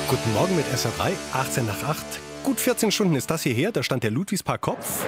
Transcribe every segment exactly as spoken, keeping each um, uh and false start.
Guten Morgen mit S R drei, achtzehn nach acht. Gut vierzehn Stunden ist das hierher, da stand der Ludwigspark Kopf.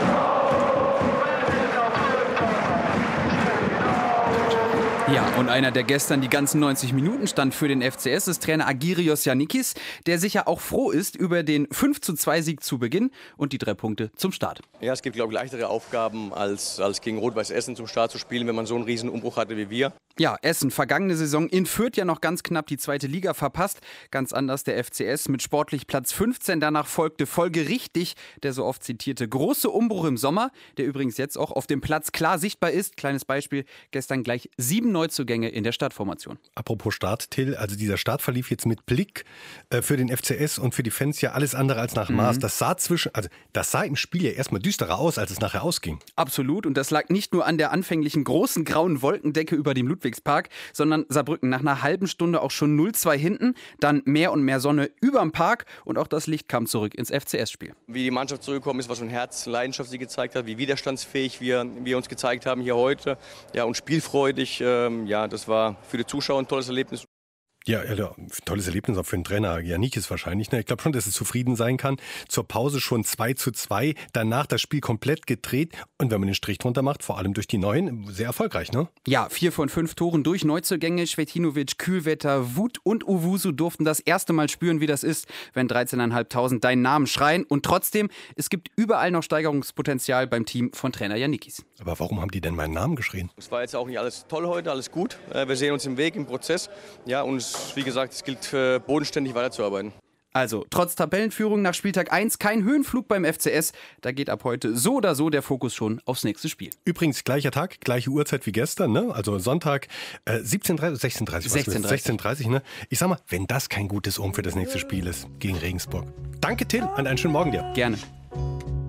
Ja, und einer, der gestern die ganzen neunzig Minuten stand für den F C S, ist Trainer Agirios Yannikis, der sicher auch froh ist über den fünf zu zwei Sieg zu Beginn und die drei Punkte zum Start. Ja, es gibt, glaube ich, leichtere Aufgaben, als, als gegen Rot-Weiß Essen zum Start zu spielen, wenn man so einen riesen Umbruch hatte wie wir. Ja, Essen, vergangene Saison in Fürth ja noch ganz knapp die zweite Liga verpasst. Ganz anders der F C S mit sportlich Platz fünfzehn. Danach folgte folgerichtig der so oft zitierte große Umbruch im Sommer, der übrigens jetzt auch auf dem Platz klar sichtbar ist. Kleines Beispiel, gestern gleich sieben Neuzugänge in der Startformation. Apropos Start, Till, also dieser Start verlief jetzt mit Blick äh, für den F C S und für die Fans ja alles andere als nach Maß. Mhm. Das sah zwischen, also das sah im Spiel ja erstmal düsterer aus, als es nachher ausging. Absolut, und das lag nicht nur an der anfänglichen großen grauen Wolkendecke über dem Ludwigspark, sondern Saarbrücken nach einer halben Stunde auch schon null zwei hinten, dann mehr und mehr Sonne überm Park und auch das Licht kam zurück ins F C S-Spiel. Wie die Mannschaft zurückgekommen ist, was für ein Herz, Leidenschaft sie gezeigt hat, wie widerstandsfähig wir, wir uns gezeigt haben hier heute, ja, und spielfreudig, ähm, ja, das war für die Zuschauer ein tolles Erlebnis. Ja, ja, tolles Erlebnis auch für den Trainer Yannikis wahrscheinlich. Ich glaube schon, dass es zufrieden sein kann. Zur Pause schon zwei zu zwei, danach das Spiel komplett gedreht und wenn man den Strich drunter macht, vor allem durch die Neuen, sehr erfolgreich, ne? Ja, vier von fünf Toren durch Neuzugänge. Schwetinovic, Kühlwetter, Wut und Owusu durften das erste Mal spüren, wie das ist, wenn dreizehntausendfünfhundert deinen Namen schreien. Und trotzdem, es gibt überall noch Steigerungspotenzial beim Team von Trainer Yannikis. Aber warum haben die denn meinen Namen geschrien? Es war jetzt auch nicht alles toll heute, alles gut. Wir sehen uns im Weg, im Prozess. Ja, und wie gesagt, es gilt, bodenständig weiterzuarbeiten. Also, trotz Tabellenführung nach Spieltag eins kein Höhenflug beim F C S. Da geht ab heute so oder so der Fokus schon aufs nächste Spiel. Übrigens, gleicher Tag, gleiche Uhrzeit wie gestern, ne? Also Sonntag äh, siebzehn Uhr dreißig, sechzehn Uhr dreißig. sechzehn Uhr dreißig, ne? Ich sag mal, wenn das kein gutes Um für das nächste Spiel ist gegen Regensburg. Danke, Till, und einen schönen Morgen dir. Gerne.